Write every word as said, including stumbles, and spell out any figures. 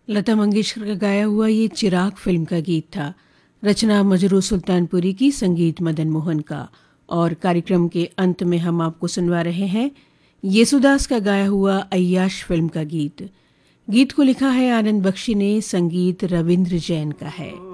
लता मंगेशकर का गाया हुआ ये चिराग फिल्म का गीत था। रचना मजरू सुल्तानपुरी की, संगीत मदन मोहन का। और कार्यक्रम के अंत में हम आपको सुनवा रहे हैं येसुदास का गाया हुआ अय्याश फिल्म का गीत। गीत को लिखा है आनंद बख्शी ने, संगीत रविंद्र जैन का है।